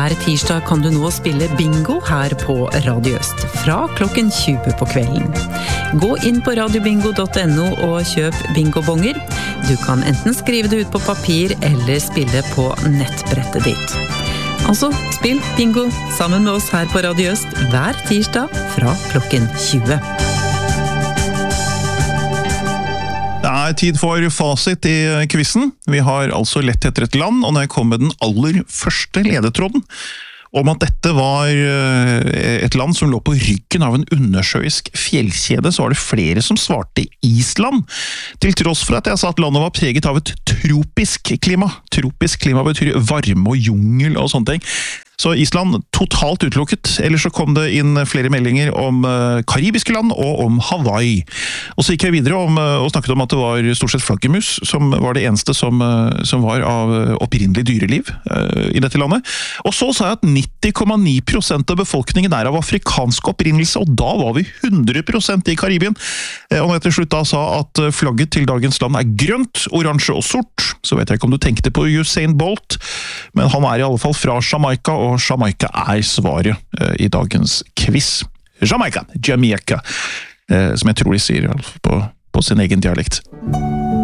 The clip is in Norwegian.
Hver tirsdag kan du nå spille bingo her på Radio Øst, fra klokken 20 på kvelden. Gå inn på radiobingo.no og kjøp bingobonger. Du kan enten skrive det ut på papir eller spille på nettbrettet ditt. Altså, spill bingo sammen med oss her på Radio Øst hver tirsdag fra klokken 20. Det tid for fasit i quizen. Vi har altså lett etter et land, og når jeg kom med den aller første ledetråden om at dette var et land som lå på ryggen av en undersjøisk fjellkjede, så var det flere som svarte Island, til tross for at jeg sa at landet var preget av et tropisk klima. Tropisk klima betyr varme og jungel og sånne ting. Så Island totalt utelukket, ellers så kom det inn flere meldinger om karibiske land og om Hawaii. Og så gikk jeg videre og snakket om at det var stort sett flaggermus som var det eneste som var av opprinnelig dyreliv i dette landet. Og så sa jeg at 90,9% av befolkningen er av afrikansk opprinnelse, og da var vi 100% i Karibien. Og når jeg til slutt da sa at flagget til dagens land er grønt, oransje og sort, så vet jeg ikke om du tenkte på Usain Bolt, men han er i alle fall fra Jamaica, og Jamaica er svaret i dagens quiz. Jamaica, som jeg tror de sier på sin egen dialekt.